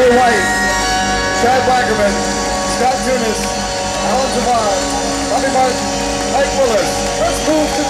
Taylor White, Chad Wackerman, Scott Tunis, Alan Javon, Bobby Martin, Mike Willis. Let's move to